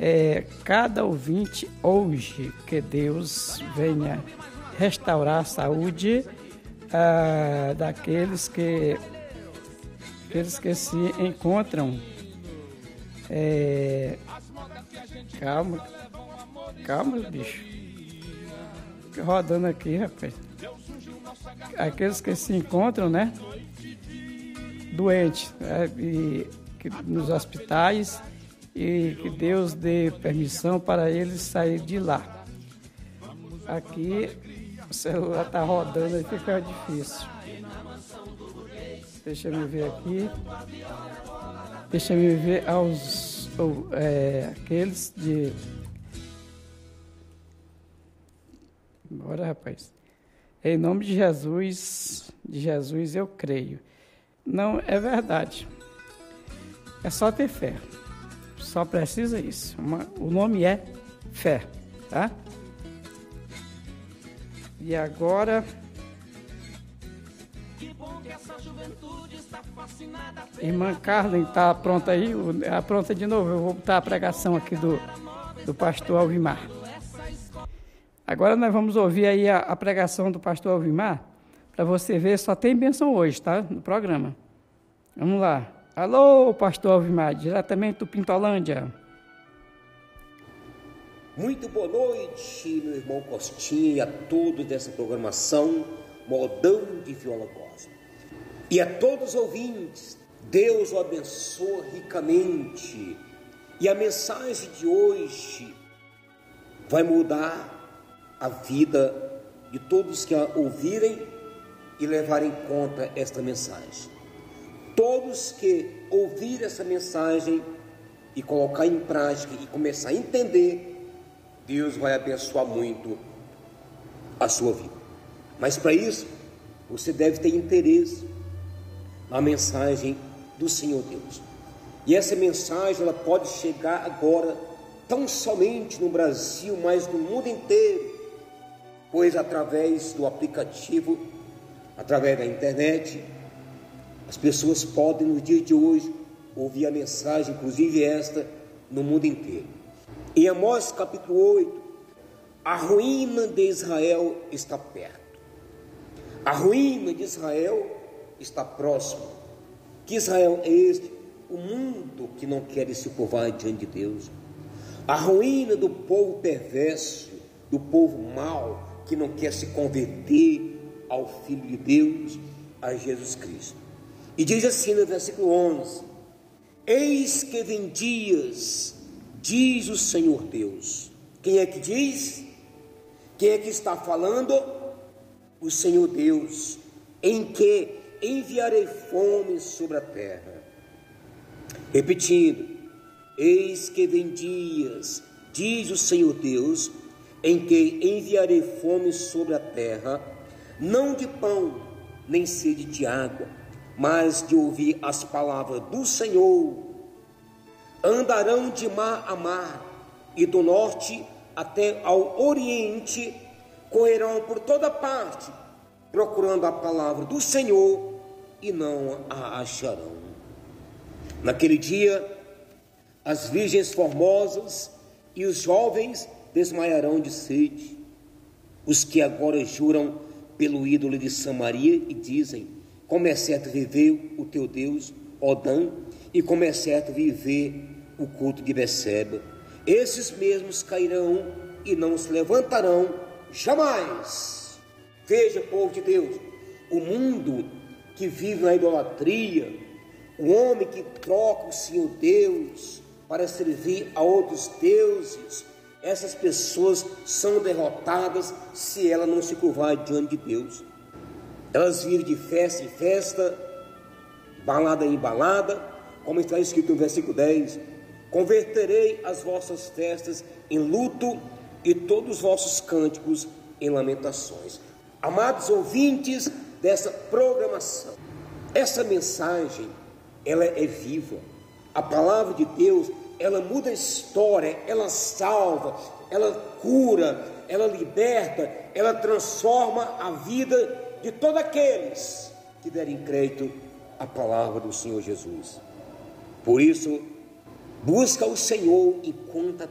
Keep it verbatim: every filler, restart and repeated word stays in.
é, cada ouvinte hoje, que Deus venha restaurar a saúde ah, daqueles que, aqueles que se encontram. É, calma, calma, bicho. Rodando aqui, rapaz. Aqueles que se encontram, né? Doentes, né, e, que, nos hospitais, e que Deus dê permissão para eles sair de lá. Aqui o celular está rodando e fica difícil. Deixa eu me ver aqui. Deixa eu me ver aos ou, é, aqueles de. Bora, rapaz. Em nome de Jesus, de Jesus eu creio. Não, é verdade. É só ter fé. Só precisa isso. Uma, o nome é fé, tá? E agora... Irmã Carla, está pronta aí? Está pronta de novo. Eu vou botar a pregação aqui do, do pastor Alvimar. Agora nós vamos ouvir aí a, a pregação do pastor Alvimar, para você ver, só tem bênção hoje, tá? No programa. Vamos lá. Alô, pastor Alvimar, diretamente do Pintolândia. Muito boa noite, meu irmão Costinha, e a todos dessa programação Modão de Viola Gospel. E a todos os ouvintes, Deus o abençoe ricamente. E a mensagem de hoje vai mudar a vida de todos que a ouvirem e levarem em conta esta mensagem. Todos que ouvirem essa mensagem e colocar em prática e começar a entender, Deus vai abençoar muito a sua vida. Mas para isso, você deve ter interesse na mensagem do Senhor Deus. E essa mensagem, ela pode chegar agora, tão somente no Brasil, mas no mundo inteiro, pois através do aplicativo, através da internet, as pessoas podem no dia de hoje ouvir a mensagem, inclusive esta, no mundo inteiro. Em Amós capítulo oito, a ruína de Israel está perto. A ruína de Israel está próxima. Que Israel é este? O mundo que não quer se curvar diante de Deus. A ruína do povo perverso, do povo mau, que não quer se converter ao Filho de Deus, a Jesus Cristo. E diz assim no versículo onze: eis que vem dias, diz o Senhor Deus. Quem é que diz? Quem é que está falando? O Senhor Deus, em que enviarei fome sobre a terra. Repetindo: eis que vem dias, diz o Senhor Deus, em que enviarei fome sobre a terra, não de pão, nem sede de água, mas de ouvir as palavras do Senhor. Andarão de mar a mar, e do norte até ao oriente, correrão por toda parte, procurando a palavra do Senhor, e não a acharão. Naquele dia, as virgens formosas e os jovens desmaiarão de sede. Os que agora juram pelo ídolo de Samaria e dizem: como é certo viver o teu Deus, Odã, e como é certo viver o culto de Beceba. Esses mesmos cairão e não se levantarão jamais. Veja, povo de Deus, o mundo que vive na idolatria, o homem que troca o Senhor Deus para servir a outros deuses, essas pessoas são derrotadas se ela não se curvar diante de Deus. Elas vivem de festa em festa, balada em balada, como está escrito no versículo dez: converterei as vossas festas em luto e todos os vossos cânticos em lamentações. Amados ouvintes dessa programação, essa mensagem, ela é viva. A palavra de Deus, ela muda a história, ela salva, ela cura, ela liberta, ela transforma a vida de todos aqueles que derem crédito à palavra do Senhor Jesus. Por isso, busca o Senhor enquanto